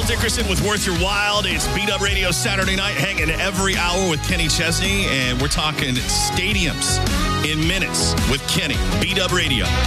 Will Dickerson with Worth Your While. It's Beat Up Radio Saturday night, hanging every hour with Kenny Chesney, and we're talking stadiums in minutes with Kenny. Beat Up Radio.